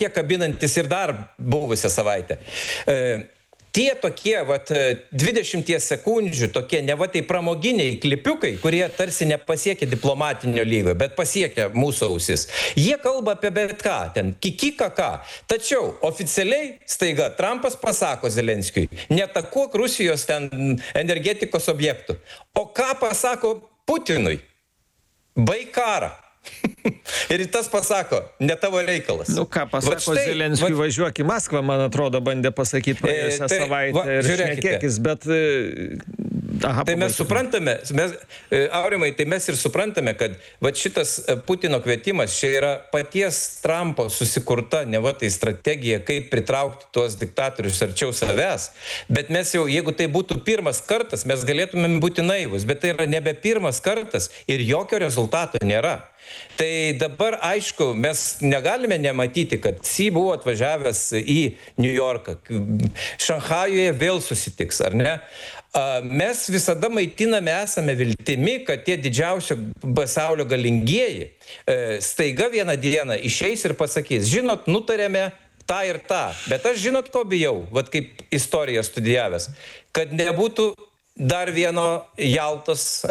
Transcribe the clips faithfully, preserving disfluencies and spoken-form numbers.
kiek kabinantis ir dar buvusią savaitę. E, Tie tokie, vat, dvidešimties sekundžių, tokie neva tai pramoginiai klipiukai, kurie tarsi nepasiekia diplomatinio lygio, bet pasiekia mūsų ausis. Jie kalba apie bet ką, ten kikika ką. Tačiau oficialiai staiga Trumpas pasako Zelenskiui, neatakuok Rusijos ten energetikos objektų. O ką pasako Putinui? Baik karą. Ir tas pasako, ne tavo reikalas. Nu ką pasako štai, Zelenskiui, va, važiuok į Maskvą, man atrodo, bandė pasakyti praėjusią tai, savaitę va, ir šnekėkis, bet... Aha, tai mes suprantame, mes, Aurimai, tai mes ir suprantame, kad va, šitas Putino kvietimas čia yra paties Trumpo susikurta, ne va tai strategija, kaip pritraukti tuos diktatorius arčiau savęs. Bet mes jau, jeigu tai būtų pirmas kartas, mes galėtumėm būti naivus, bet tai yra nebe pirmas kartas ir jokio rezultato nėra. Tai dabar, aišku, mes negalime nematyti, kad Xi buvo atvažiavęs į New Yorką, Šanchajuje vėl susitiks, ar ne? Mes visada maitiname, esame viltimi, kad tie didžiausio pasaulio galingieji staiga vieną dieną išeis ir pasakys, žinot, nutarėme tą ir tą, bet aš žinot, ko bijau, vat kaip istoriją studijavęs, kad nebūtų dar vieno Jaltos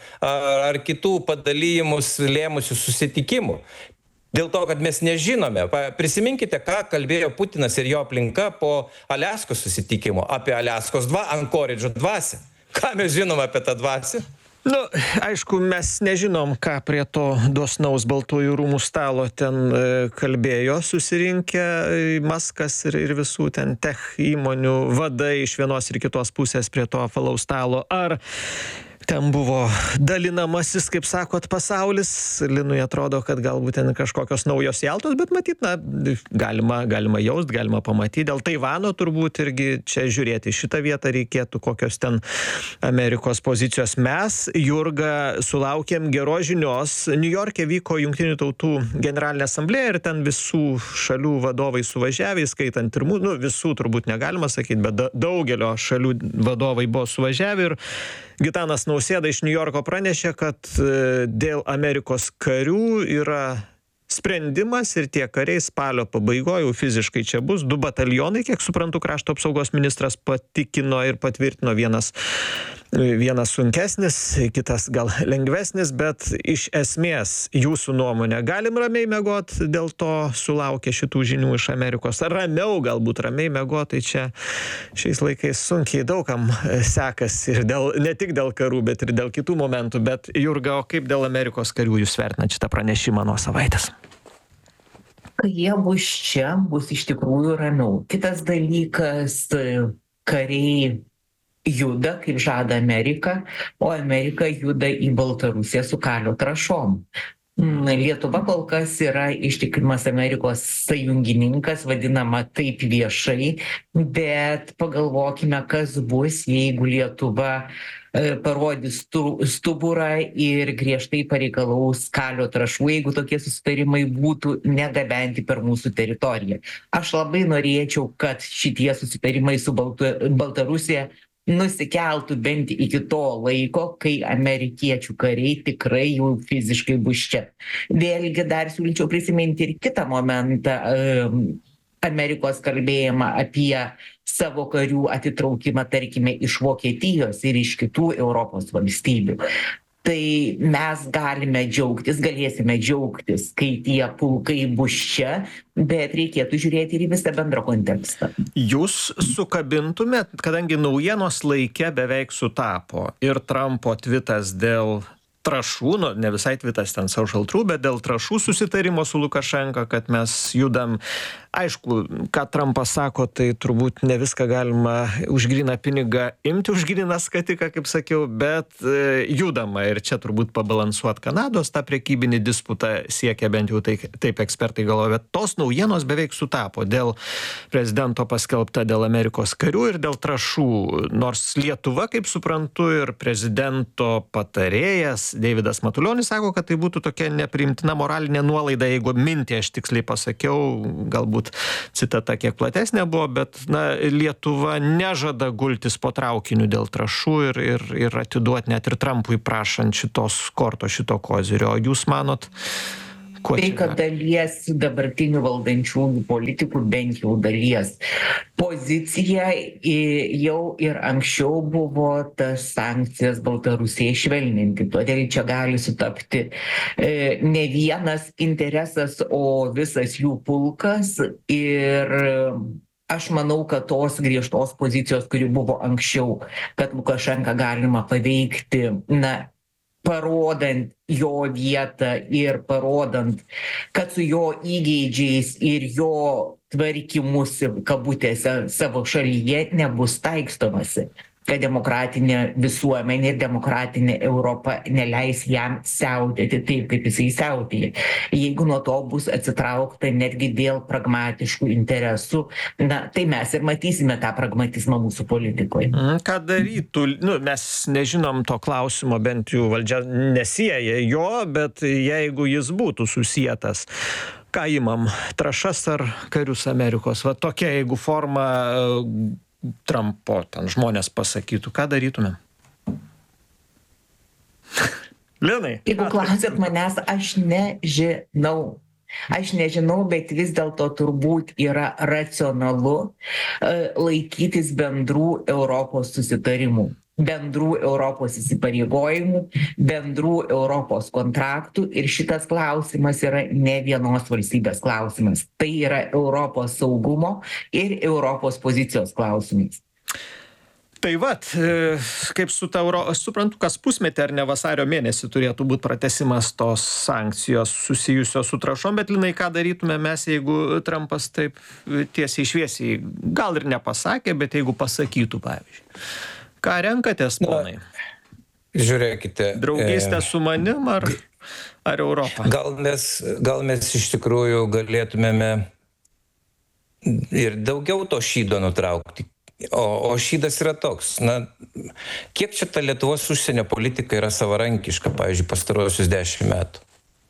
ar kitų padalyjimus lėmusių susitikimų. Dėl to, kad mes nežinome. Prisiminkite, ką kalbėjo Putinas ir jo aplinka po Aliaskos susitikimo, apie Aliaskos dva, Ankoridžo dvasią. Ką mes žinome apie tą dvasią? Nu, aišku, mes nežinom, ką prie to dosnaus Baltųjų rūmų stalo ten e, kalbėjo susirinkę Maskas ir, ir visų ten tech įmonių vadai iš vienos ir kitos pusės prie to apvalaus stalo. Ar ten buvo dalinamasis, kaip sakot, pasaulis. Linui atrodo, kad galbūt ten kažkokios naujos Jaltos, bet matyt, na, galima, galima jaust, galima pamatyti. Dėl Taivano turbūt irgi čia žiūrėti šitą vietą reikėtų, kokios ten Amerikos pozicijos. Mes, Jurga, sulaukėm geros žinios. New York'e vyko Jungtinių tautų generalinė asamblėja ir ten visų šalių vadovai suvažiavę, skaitant ir mūsų, nu, visų turbūt negalima sakyti, bet daugelio šalių vadovai buvo suvažiavę ir Gitanas Nausėda iš New Yorko pranešė, kad dėl Amerikos karių yra sprendimas ir tie kariai spalio pabaigoje jau fiziškai čia bus. Du batalionai, kiek suprantu, krašto apsaugos ministras patikino ir patvirtino, vienas, vienas sunkesnis, kitas gal lengvesnis, bet iš esmės jūsų nuomonė, galim ramiai miegot, dėl to sulaukia šitų žinių iš Amerikos. Ar ramiau galbūt ramiai miegot, tai čia šiais laikais sunkiai daugam sekasi ir dėl, ne tik dėl karų, bet ir dėl kitų momentų. Bet Jurga, o kaip dėl Amerikos karių jūs vertinat šitą pranešimą nuo savaitės? Kai jie bus čia, bus iš tikrųjų ramiau. Kitas dalykas, kariai juda, kaip žada Amerika, o Amerika juda į Baltarusiją su kalio trąšom. Lietuva kol kas yra ištikimas Amerikos sąjungininkas, vadinama taip viešai, bet pagalvokime, kas bus, jeigu Lietuva parodys stuburą ir griežtai pareikalaus kalio trąšų, jeigu tokie susitarimai būtų negabenti per mūsų teritoriją. Aš labai norėčiau, kad šitie susitarimai su Baltu, Baltarusija nusikeltų bent iki to laiko, kai amerikiečių kariai tikrai jau fiziškai bus čia. Vėlgi dar siūlyčiau prisiminti ir kitą momentą, Amerikos kalbėjimą apie savo karių atitraukimą, tarkime, iš Vokietijos ir iš kitų Europos valstybių. Tai mes galime džiaugtis, galėsime džiaugtis, kai tie pulkai bus čia, bet reikėtų žiūrėti ir į visą bendrą kontekstą. Jūs sukabintumėt, kadangi naujienos laike beveik sutapo ir Trumpo tvitas dėl trašų, nu, ne visai tvitas ten social true, bet dėl trašų susitarimo su Lukašenka, kad mes judam. Aišku, ką Trumpas sako, tai turbūt ne viską galima už gryną pinigą imti, už gryną skatiką, kaip sakiau, bet e, judama ir čia turbūt pabalansuot Kanados tą prekybinį disputą siekia, bent jau tai, taip ekspertai galvoja, bet tos naujienos beveik sutapo dėl prezidento paskelbta dėl Amerikos karių ir dėl trašų, nors Lietuva, kaip suprantu, ir prezidento patarėjas Deividas Matulionis sako, kad tai būtų tokia nepriimtina moralinė nuolaida, jeigu mintį aš tiksliai pasakiau, galbūt citata kiek platesnė buvo, bet na, Lietuva nežada gultis po traukiniu dėl trašų ir, ir, ir atiduoti net ir Trumpui prašant šitos kortos, šito kozirio. O jūs manot, Kuo tai, čia kad gali? dalies dabartinių valdančiųjų politikų, bent jau dalies pozicija i- jau ir anksčiau buvo tas sankcijas Baltarusijai švelninti. Todėl čia gali sutapti e, ne vienas interesas, o visas jų pulkas. Ir aš manau, kad tos griežtos pozicijos, kuri buvo anksčiau, kad Lukašenką galima paveikti, na, parodant jo vietą ir parodant, kad su jo įgeidžiais ir jo tvarkymusi, kabutėse, savo šalyje nebus taikstomasi, kad demokratinė visuomenė ir demokratinė Europa neleis jam siautėti taip, kaip jisai siautėja. Jeigu nuo to bus atsitraukta netgi dėl pragmatiškų interesų, na, tai mes ir matysime tą pragmatizmą mūsų politikoje. Mm, Ką darytų, nu, mes nežinom to klausimo, bent jau valdžia nesieja jo, bet jeigu jis būtų susietas, ką imam, trašas ar karius Amerikos? Va tokia, jeigu forma e, Trumpo ten žmonės pasakytų, ką darytumėm? Linai. Jeigu klausėt manęs, aš nežinau. Aš nežinau, bet vis dėlto turbūt yra racionalu e, laikytis bendrų Europos susitarimų, bendrų Europos įsipareigojimų, bendrų Europos kontraktų. Ir šitas klausimas yra ne vienos valstybės klausimas. Tai yra Europos saugumo ir Europos pozicijos klausimas. Tai vat, e, kaip su ta euro, aš suprantu, kas pusmetį ar ne vasario mėnesį turėtų būti pratęsimas tos sankcijos susijusios su trašom, bet Linai, ką darytume mes, jeigu Trumpas taip tiesiai šviesiai, gal ir nepasakė, bet jeigu pasakytų, pavyzdžiui. Ką renkatės, ponai? Žiūrėkite. Draugystė e, su manim ar, ar Europą? Gal mes, gal mes iš tikrųjų galėtumėme ir daugiau to šydo nutraukti. O, o šydas yra toks, na, kiek čia ta Lietuvos užsienio politika yra savarankiška, pavyzdžiui, pastarosius dešimt metų.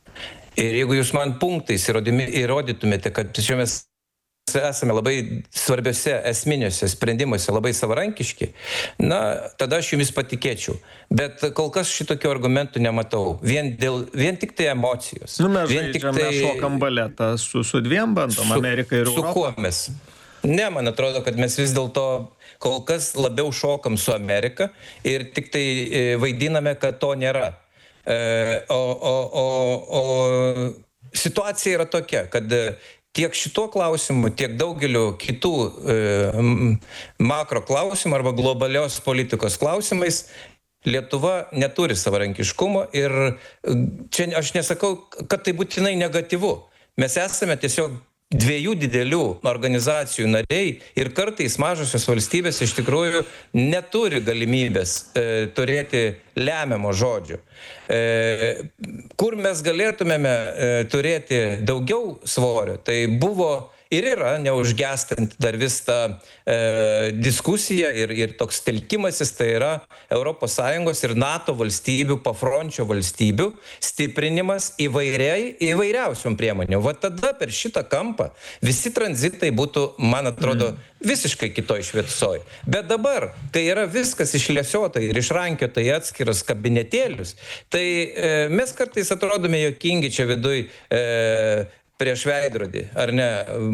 Ir jeigu jūs man punktais įrodymi, įrodytumėte, kad čia mes esame labai svarbiose esminiuose sprendimuose labai savarankiški, na, tada aš jumis patikėčiau. Bet kol kas šitokių argumentų nematau. Vien, dėl, vien tik tai emocijos. Nu, mes vien žaidžiam, mes šokam baletą su, su dviem bandom, Amerika ir Su Europa. kuo mes? Ne, man atrodo, kad mes vis dėlto kol kas labiau šokam su Amerika ir tik tai e, vaidiname, kad to nėra. E, o, o, o, o situacija yra tokia, kad tiek šituo klausimu, tiek daugeliu kitų e, makro klausimų arba globalios politikos klausimais Lietuva neturi savarankiškumo ir čia aš nesakau, kad tai būtinai negatyvu. Mes esame tiesiog dviejų didelių organizacijų nariai ir kartais mažosios valstybės iš tikrųjų neturi galimybės e, turėti lemiamo žodžio. E, kur mes galėtumėme e, turėti daugiau svorio, tai buvo ir yra neužgestant dar vis tą e, diskusiją ir, ir toks telkimasis, tai yra Europos Sąjungos ir NATO valstybių, pafrončio valstybių stiprinimas įvairiai, įvairiausiom priemonėm. Va tada per šitą kampą visi tranzitai būtų, man atrodo, visiškai kitoj šviesoj. Bet dabar, kai yra viskas išlėsiota ir išrankiota į atskiras kabinetėlius, tai e, mes kartais atrodome juokingi čia viduj e, prieš veidrodį, ar ne,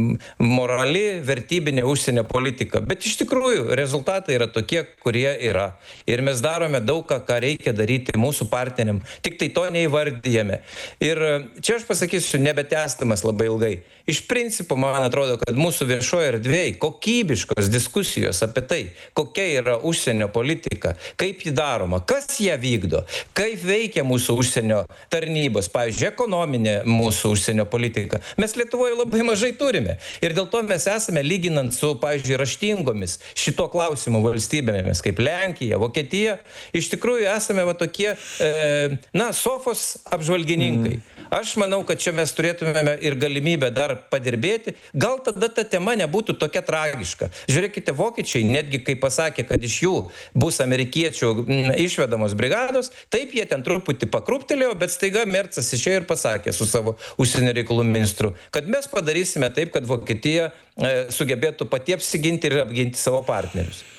morali, vertybinė užsienio politika. Bet iš tikrųjų rezultatai yra tokie, kurie yra. Ir mes darome daug ką, ką reikia daryti mūsų partneriam. Tik tai to neįvardyjame. Ir čia aš pasakysiu, nebetęstamas labai ilgai. Iš principo, man atrodo, kad mūsų viešoje erdvėje kokybiškos diskusijos apie tai, kokia yra užsienio politika, kaip ji daroma, kas ją vykdo, kaip veikia mūsų užsienio tarnybos, pavyzdžiui, ekonominė mūsų užsienio politika. Mes Lietuvoje labai mažai turime. Ir dėl to mes esame, lyginant su, pavyzdžiui, raštingomis šito klausimo valstybėmis, kaip Lenkija, Vokietija, iš tikrųjų esame va tokie, e, na, sofos apžvalgininkai. Mm. Aš manau, kad čia mes turėtumėme ir galimybę dar padirbėti. Gal tada ta tema nebūtų tokia tragiška. Žiūrėkite, vokiečiai, netgi kai pasakė, kad iš jų bus amerikiečių m, išvedamos brigados, taip jie ten truputį pakruptelėjo, bet staiga Mercas išėjo ir pasakė su savo užsienio reikalų ministru, kad mes padarysime taip, kad Vokietija e, sugebėtų pati apsiginti ir apginti savo partnerius.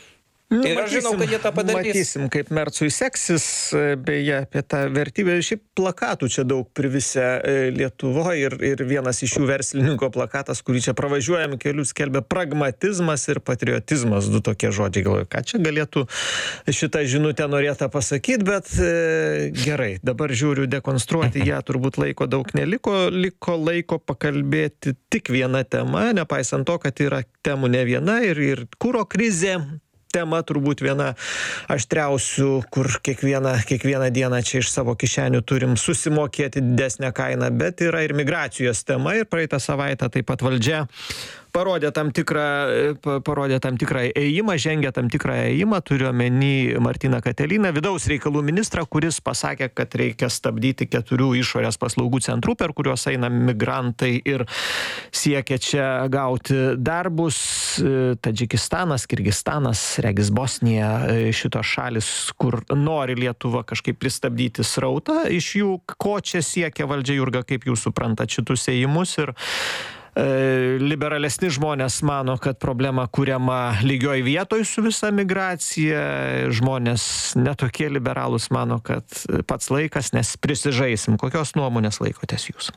Nu, ir aš žinau, kad jie tą padarys. Matysim, kaip Mercui seksis, beje, apie tą vertybę. Šiaip plakatų čia daug privisę Lietuvoje ir, ir vienas iš jų verslininko plakatas, kurį čia pravažiuojam kelių, skelbia pragmatizmas ir patriotizmas, du tokie žodžiai. Galvoju, ką čia galėtų šitą žinutę norėta pasakyti, bet e, gerai, dabar žiūriu dekonstruoti ją, turbūt laiko daug neliko, liko laiko pakalbėti tik vieną temą, nepaisant to, kad yra temų ne viena ir, ir kuro krizė. Tema turbūt viena aštriausių, kur kiekvieną, kiekvieną dieną čia iš savo kišenių turim susimokėti didesnę kainą, bet yra ir migracijos tema ir praeitą savaitę taip pat valdžia parodė tam tikrą, parodė tam tikrą ėjimą, žengė tam tikrą ėjimą, turiu omeny Martyną Kateliną, vidaus reikalų ministrą, kuris pasakė, kad reikia stabdyti keturių išorės paslaugų centrų, per kuriuos eina migrantai ir siekia čia gauti darbus. Tadžikistanas, Kirgistanas, regis Bosnija, šitos šalis, kur nori Lietuva kažkaip pristabdyti srautą iš jų. Ko čia siekia valdžia, Jurga, kaip jūs suprantat šitus ėjimus? Ir liberalesni žmonės mano, kad problema kuriama lygioj vietoj su visa migracija. Žmonės netokie liberalūs mano, kad pats laikas, nes prisižaisim. Kokios nuomonės laikotės jūs?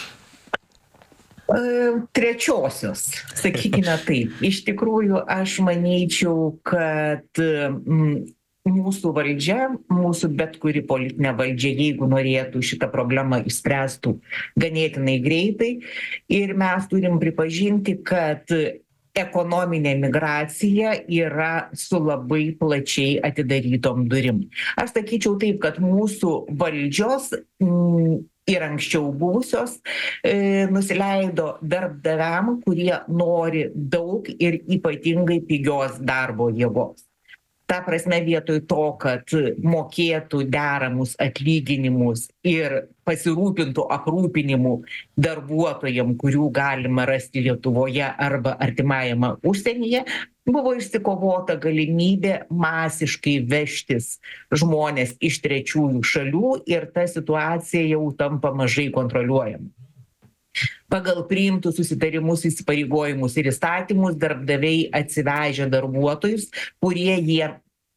Trečiosios, sakykime taip. Iš tikrųjų, aš manyčiau, kad mm, mūsų valdžia, mūsų bet kuri politinė valdžia, jeigu norėtų šitą problemą išspręstų ganėtinai greitai. Ir mes turim pripažinti, kad ekonominė migracija yra su labai plačiai atidarytom durim. Aš sakyčiau taip, kad mūsų valdžios mm, ir anksčiau buvusios e, nusileido darbdaviam, kurie nori daug ir ypatingai pigios darbo jėgos. Ta prasme, vietoj to, kad mokėtų deramus atlyginimus ir pasirūpintų aprūpinimu darbuotojam, kurių galima rasti Lietuvoje arba artimajame užsienyje, buvo išsikovota galimybė masiškai vežtis žmonės iš trečiųjų šalių ir ta situacija jau tampa mažai kontroliuojama. Pagal priimtus susitarimus, įsipareigojimus ir įstatymus darbdaviai atsivežė darbuotojus, kurie jie,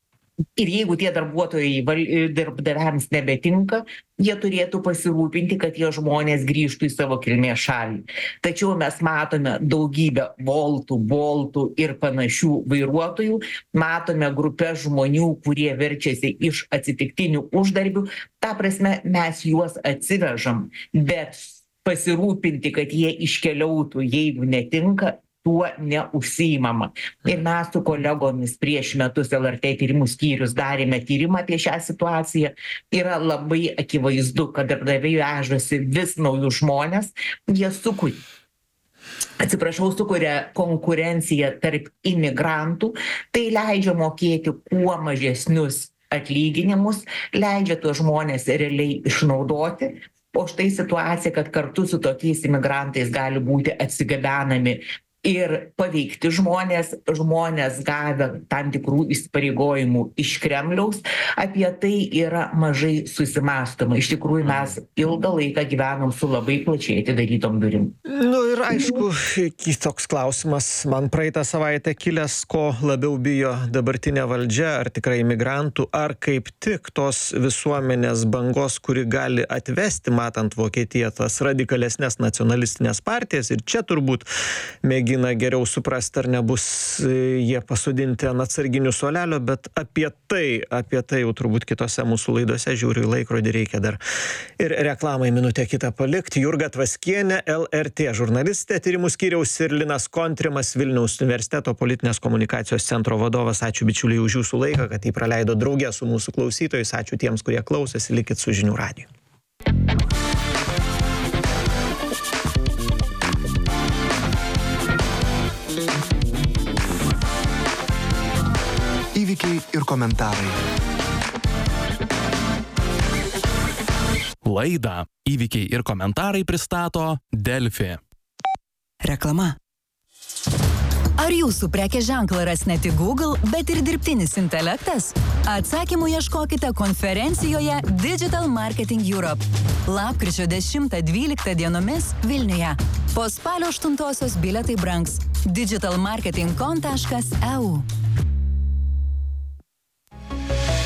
ir jeigu tie darbuotojai darbdaviams nebetinka, jie turėtų pasirūpinti, kad tie žmonės grįžtų į savo kilmės šalį. Tačiau mes matome daugybę Woltų, Boltų ir panašių vairuotojų, matome grupės žmonių, kurie verčiasi iš atsitiktinių uždarbių. Ta prasme, mes juos atsivežam, bet pasirūpinti, kad jie iškeliautų, jeigu netinka, tuo neužsiimama. Ir mes su kolegomis prieš metus L R T tyrimų skyrius darėme tyrimą apie šią situaciją. Yra labai akivaizdu, kad darbdaviai vežasi vis naujus žmonės, jie sukuria. Atsiprašau, sukuria konkurenciją tarp imigrantų, tai leidžia mokėti kuo mažesnius atlyginimus, leidžia tuos žmonės realiai išnaudoti. O štai situacija, kad kartu su tokiais imigrantais gali būti atsigabenami ir paveikti žmonės, žmonės gavę tam tikrų įsipareigojimų iš Kremliaus, apie tai yra mažai susimąstoma. Iš tikrųjų, mes ilgą laiką gyvenom su labai plačiai atidarytom durim. Nu ir aišku, toks klausimas man praeitą savaitę kilęs, ko labiau bijo dabartinė valdžia, ar tikrai imigrantų, ar kaip tik tos visuomenės bangos, kuri gali atvesti, matant Vokietiją, tas radikalesnės nacionalistinės partijas, ir čia turbūt mėgina geriau suprasti, ar nebus jie pasodinti ant atsarginių suolelio, bet apie tai, apie tai jau turbūt kitose mūsų laidose, žiūriu į laikrodį, reikia dar ir reklamai minutę kitą palikti. Jurga Tvaskienė, L R T žurnalistė, tyrimų skyriaus, ir Linas Kontrimas, Vilniaus universiteto politinės komunikacijos centro vadovas. Ačiū bičiuliai už jūsų laiką, kad jį praleido drauge su mūsų klausytojais. Ačiū tiems, kurie klausėsi, likit su Žinių radiju. Įvykiai ir komentarai. Laidą Įvykiai ir komentarai pristato Delfi. Reklama. Ar jūsų prekės ženklą ras ne tik Google, bet ir dirbtinis intelektas? Atsakymų ieškokite konferencijoje Digital Marketing Europe. Lapkričio dešimtą dvyliktą dienomis Vilniuje. Po spalio aštuntosios bilietai brangs. digital marketing com taškas e u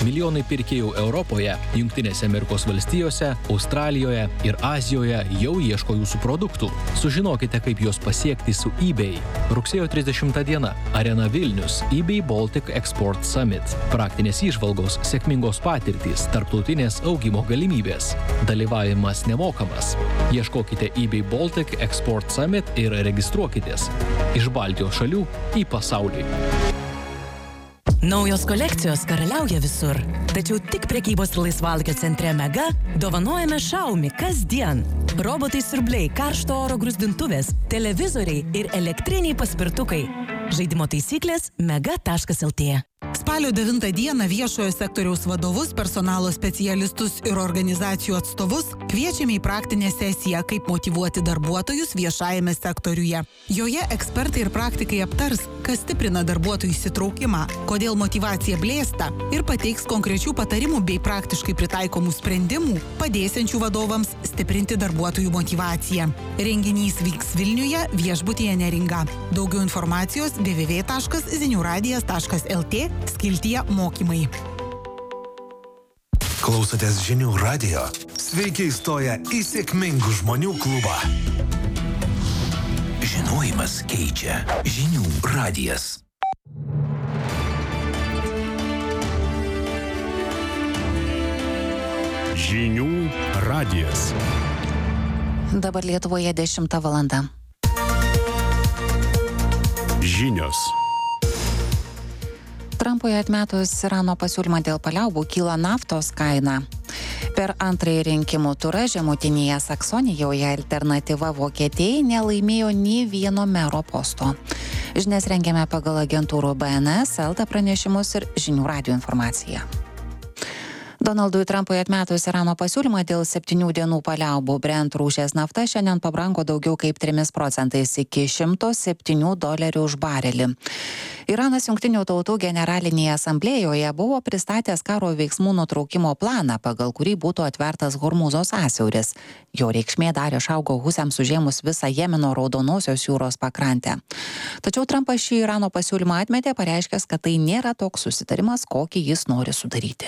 Milijonai pirkėjų Europoje, Jungtinėse Amerikos valstijose, Australijoje ir Azijoje jau ieško jūsų produktų. Sužinokite, kaip juos pasiekti su eBay. Rugsėjo trisdešimta diena. Arena Vilnius. eBay Baltic Export Summit. Praktinės įžvalgos, sėkmingos patirtys, tarptautinės augimo galimybės. Dalyvavimas nemokamas. Ieškokite eBay Baltic Export Summit ir registruokitės. Iš Baltijos šalių į pasaulį. Naujos kolekcijos karaliauja visur. Tačiau tik prekybos ir laisvalaikio centre Mega dovanojame Xiaomi kasdien. Robotai siurbliai, karšto oro gruzdintuvės, televizoriai ir elektriniai paspirtukai. Žaidimo taisyklės mega taškas lt. Spalio devintą dieną viešojo sektoriaus vadovus, personalo specialistus ir organizacijų atstovus kviečiame į praktinę sesiją, kaip motyvuoti darbuotojus viešajame sektoriuje. Joje ekspertai ir praktikai aptars, kas stiprina darbuotojų įsitraukimą, kodėl motyvacija blėsta ir pateiks konkrečių patarimų bei praktiškai pritaikomų sprendimų, padėsiančių vadovams stiprinti darbuotojų motyvaciją. Renginys vyks Vilniuje, viešbutyje Neringa. Daugiau informacijos w w w taškas ziniuradijas taškas lt skiltyje mokymai. Klausotės Žinių radijo. Sveiki įstoję į sėkmingų žmonių klubą. Žinojimas keičia. Žinių radijas. Žinių radijas. Dabar Lietuvoje dešimta valanda. Žinios. Trampui atmetus Irano pasiūlymą dėl paliaubų kyla naftos kaina. Per antrąjį rinkimų turą žemutinėje Saksonijoje alternatyva Vokietijai nelaimėjo nė vieno mero posto. Žinias rengiame pagal agentūrų B N S, Elta pranešimus ir Žinių radijo informaciją. Donaldui Trampui atmetus Irano pasiūlymą dėl septynių dienų paliaubų, Brent rūšies nafta šiandien pabrango daugiau kaip trimis procentais iki šimto septynių dolerių už barelį. Iranas Jungtinių tautų generalinėje asamblėjoje buvo pristatęs karo veiksmų nutraukimo planą, pagal kurį būtų atvertas Hormūzo sąsiauris. Jo reikšmė dar išaugo husiams užėmus visą Jemeno Raudonosios jūros pakrantę. Tačiau Trumpas šį Irano pasiūlymą atmetė, pareiškęs, kad tai nėra toks susitarimas, kokį jis nori sudaryti.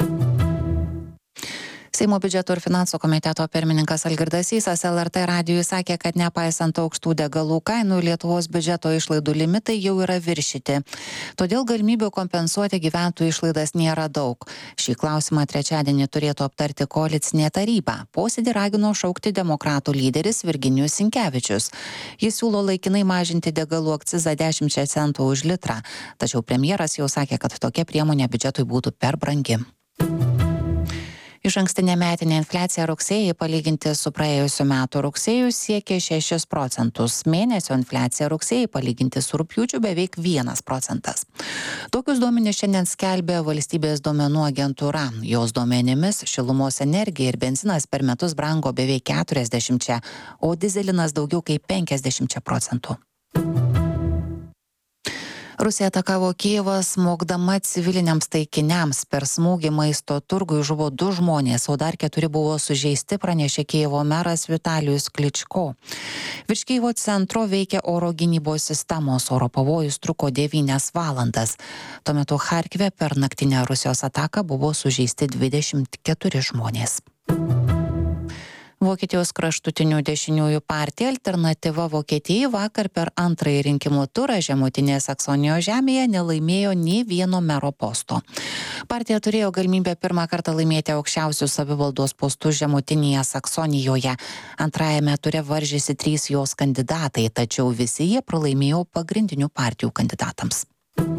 Seimo biudžeto ir finansų komiteto pirmininkas Algirdas Sysas L R T radijui sakė, kad nepaisant aukštų degalų kainų, Lietuvos biudžeto išlaidų limitai jau yra viršyti. Todėl galimybių kompensuoti gyventojų išlaidas nėra daug. Šį klausimą trečiadienį turėtų aptarti koalicinė taryba. Posėdį ragino šaukti demokratų lyderis Virginijus Sinkevičius. Jis siūlo laikinai mažinti degalų akcizą dešimčia centų už litrą. Tačiau premjeras jau sakė, kad tokia priemonė biudžetui būtų per brangi. Išankstinė metinė infliacija rugsėjį palyginti su praėjusiu metu rugsėju siekė šešis procentus. Mėnesio infliacija rugsėjį palyginti su rugpjūčiu beveik vienas procentas. Tokius duomenis šiandien skelbė valstybės duomenų agentūra. Jos duomenimis šilumos energija ir benzinas per metus brango beveik keturiasdešimčia, o dizelinas daugiau kaip penkiasdešimčia procentų. Rusija atakavo Kijevą smogdama civiliniams taikiniams. Per smūgį maisto turgui žuvo du žmonės, o dar keturi buvo sužeisti, pranešė Kijevo meras Vitalijus Kličko. Virš Kijevo centro veikia oro gynybos sistemos, oro pavojus truko devynias valandas. Tuo metu Charkive per naktinę Rusijos ataką buvo sužeisti dvidešimt keturi žmonės. Vokietijos kraštutinių dešiniųjų partija Alternatyva Vokietijai vakar per antrąjį rinkimų turą žemutinės Saksonijos žemėje nelaimėjo nė vieno mero posto. Partija turėjo galimybę pirmą kartą laimėti aukščiausius savivaldos postus žemutinėje Saksonijoje. Antrajame ture varžėsi trys jos kandidatai, tačiau visi jie pralaimėjo pagrindinių partijų kandidatams.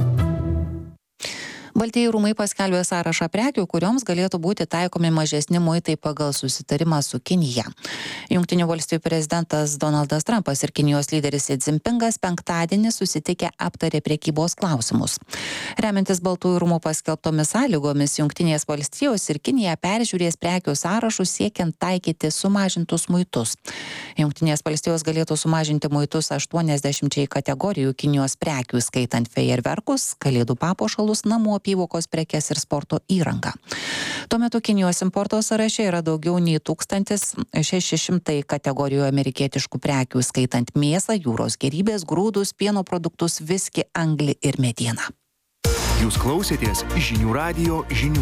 Baltieji rūmai paskelbė sąrašą prekių, kurioms galėtų būti taikomi mažesni muitai pagal susitarimą su Kinija. Jungtinių valstijų prezidentas Donaldas Trumpas ir Kinijos lyderis Xi Jinpingas penktadienį susitikę aptarė prekybos klausimus. Remiantis Baltųjų rūmų paskelbtomis sąlygomis, Jungtinės valstijos ir Kinija peržiūrės prekių sąrašus siekiant taikyti sumažintus muitus. Jungtinės valstijos galėtų sumažinti muitus aštuoniasdešimčiai kategorijų Kinijos prekių, skaitant fejerverkus, kalėdų papuošalus, namų apyvokos prekes ir sporto įrangą. Tuo metu Kinijos importo sąraše yra daugiau nei tūkstantis šeši šimtai kategorijų amerikietiškų prekių, skaitant mėsą, jūros gėrybės, grūdus, pieno produktus, viskį, anglį ir medieną. Jūs klausėtės Žinių radijo žinių.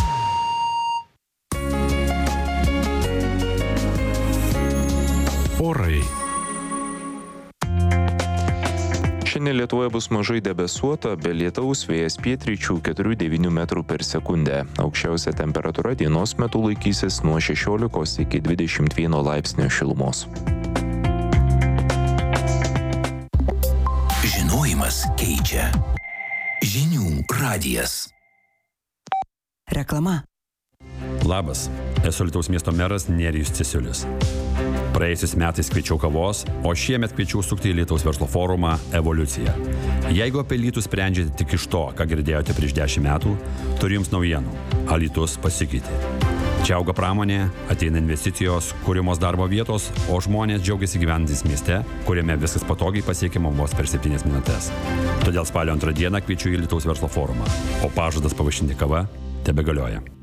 Orai. Šiandien Lietuvoje bus mažai debesuota, be lietaus, vėjas pietryčių keturi devyni metrų per sekundę. Aukščiausia temperatūra dienos metu laikysis nuo šešiolikos iki dvidešimt vieno laipsnio šilumos. Žinojimas keičia. Žinių radijas. Reklama. Labas, esu Alytaus miesto meras Nerijus Cesiulis. Praėjusiais metais kviečiau kavos, o šiemet kviečiau sukti į Alytaus verslo forumą Evoliucija. Jeigu apie Alytų sprendžiate tik iš to, ką girdėjote prieš dešimt metų, turiu jums naujienų. Alytus pasikeitė. Čia auga pramonė, ateina investicijos, kūrimos darbo vietos, o žmonės džiaugiasi gyvenantys mieste, kuriame viskas patogiai pasiekiama vos per septynias minutės. Todėl spalio antrą dieną kviečiu į Alytaus verslo forumą, o pažadas pavaišinti kava tebegalioja.